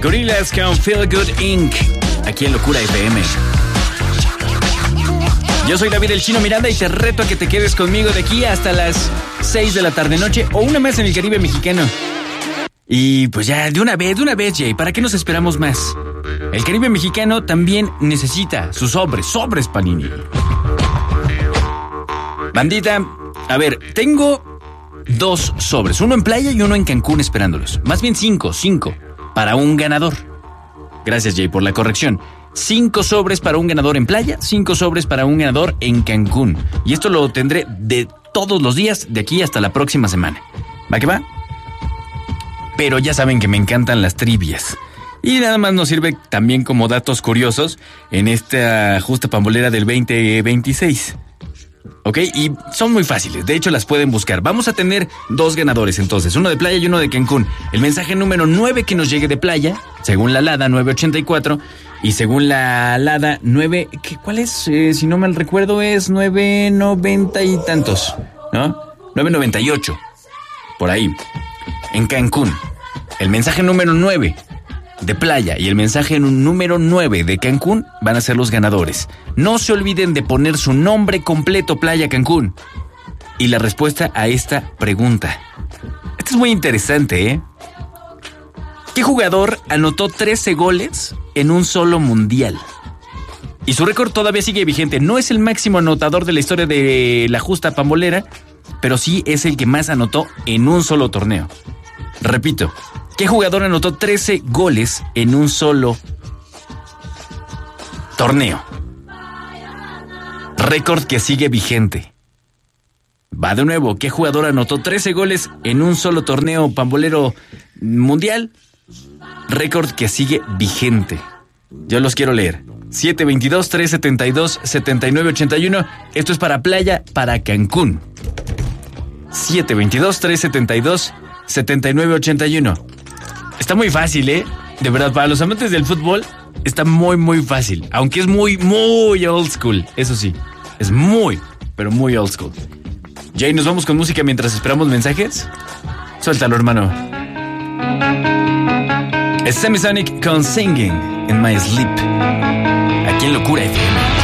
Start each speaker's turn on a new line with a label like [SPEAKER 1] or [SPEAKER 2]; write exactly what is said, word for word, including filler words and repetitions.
[SPEAKER 1] Gorillaz con Feel Good incorporated. Aquí en Locura F M. Yo soy David el Chino Miranda y te reto a que te quedes conmigo de aquí hasta las seis de la tarde noche o una más en el Caribe mexicano. Y pues ya, de una vez, de una vez, Jay, ¿para qué nos esperamos más? El Caribe mexicano también necesita sus sobres, sobres Panini. Bandita, a ver, tengo dos sobres, uno en playa y uno en Cancún esperándolos. Más bien cinco, cinco, para un ganador. Gracias, Jay, por la corrección. Cinco sobres para un ganador en playa, cinco sobres para un ganador en Cancún. Y esto lo tendré de todos los días de aquí hasta la próxima semana. ¿Va que va? Pero ya saben que me encantan las trivias. Y nada más nos sirve también como datos curiosos en esta justa pambolera del veinte veintiséis. ¿Ok? Y son muy fáciles, de hecho las pueden buscar. Vamos a tener dos ganadores entonces, uno de playa y uno de Cancún. El mensaje número nueve que nos llegue de playa, según la Lada nueve ochenta y cuatro, y según la Lada nueve... ¿qué, ¿Cuál es? Eh, si no mal recuerdo es nueve noventa y tantos, ¿no? nueve noventa y ocho, por ahí. En Cancún, el mensaje número nueve de playa y el mensaje número nueve de Cancún van a ser los ganadores. No se olviden de poner su nombre completo, Playa Cancún, y la respuesta a esta pregunta. Esto es muy interesante, ¿eh? ¿Qué jugador anotó trece goles en un solo mundial? Y su récord todavía sigue vigente. No es el máximo anotador de la historia de la justa pambolera, pero sí es el que más anotó en un solo torneo. Repito, ¿qué jugador anotó trece goles en un solo torneo? Récord que sigue vigente. Va de nuevo, ¿qué jugador anotó trece goles en un solo torneo pambolero mundial? Récord que sigue vigente. Yo los quiero leer. siete veintidós, trescientos setenta y dos, setenta y nueve ochenta y uno. Esto es para playa, para Cancún. siete veintidós, trescientos setenta y dos, setenta y nueve ochenta y uno. Está muy fácil, ¿eh? De verdad, para los amantes del fútbol está muy, muy fácil. Aunque es muy, muy old school. Eso sí, es muy, pero muy old school. Jay, ¿nos vamos con música mientras esperamos mensajes? Suéltalo, hermano. Es Semisonic con Singing in My Sleep. Aquí en Locura F M.